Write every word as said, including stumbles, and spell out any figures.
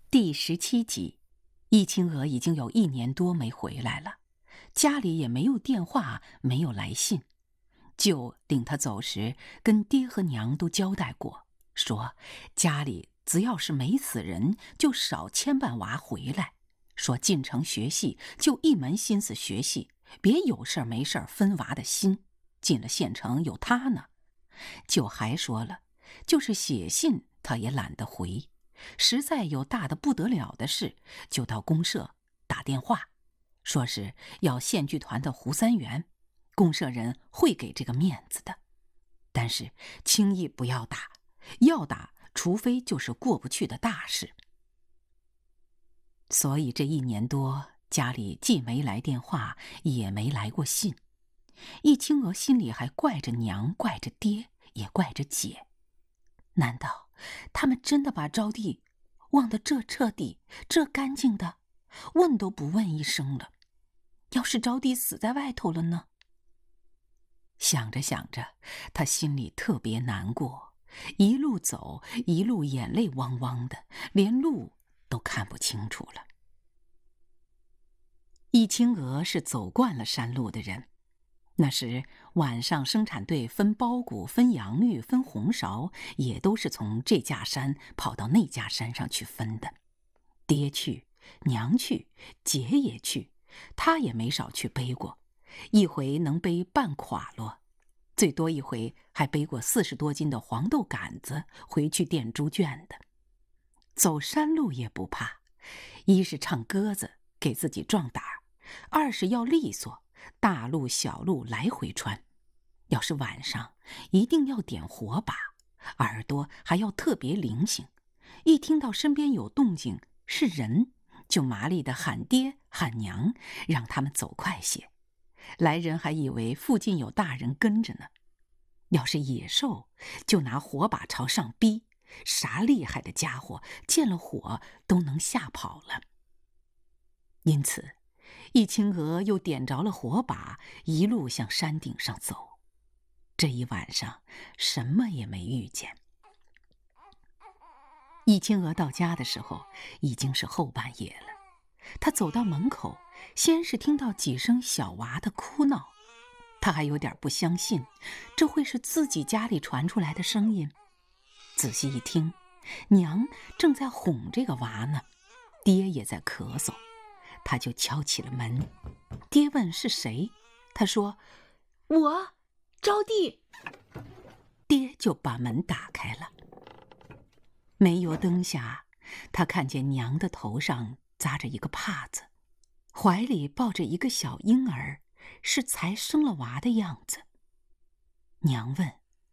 第十七集，易清娥已经有一年多没回来了，家里也没有电话，没有来信。舅领他走时，跟爹和娘都交代过，说家里只要是没死人，就少牵绊娃回来。说进城学戏，就一门心思学戏，别有事没事分娃的心。进了县城有他呢。舅还说了，就是写信他也懒得回。实在有大的不得了的事，就到公社打电话，说是要县剧团的胡三元，公社人会给这个面子的。但是轻易不要打，要打除非就是过不去的大事。所以这一年多，家里既没来电话，也没来过信。易清娥心里还怪着娘，怪着爹，也怪着姐。难道他们真的把招娣忘得这彻底这干净的，问都不问一声了？要是招娣死在外头了呢？想着想着，他心里特别难过，一路走一路眼泪汪汪的，连路都看不清楚了。易清娥是走惯了山路的人，那时晚上生产队分包谷、分洋芋、分红苕，也都是从这架山跑到那架山上去分的。爹去，娘去，姐也去，他也没少去背过，一回能背半垮落，最多一回还背过四十多斤的黄豆杆子回去垫猪圈的。走山路也不怕，一是唱鸽子给自己壮胆儿，二是要利索，大路小路来回穿。要是晚上，一定要点火把，耳朵还要特别灵醒，一听到身边有动静是人，就麻利地喊爹喊娘，让他们走快些。来人还以为附近有大人跟着呢。要是野兽，就拿火把朝上逼，啥厉害的家伙见了火都能吓跑了。因此易清娥又点着了火把，一路向山顶上走。这一晚上什么也没遇见。易清娥到家的时候已经是后半夜了，她走到门口，先是听到几声小娃的哭闹，她还有点不相信，这会是自己家里传出来的声音。仔细一听，娘正在哄这个娃呢，爹也在咳嗽。他就敲起了门，爹问是谁，他说我招娣。爹就把门打开了。煤油灯下，他看见娘的头上扎着一个帕子，怀里抱着一个小婴儿，是才生了娃的样子。娘问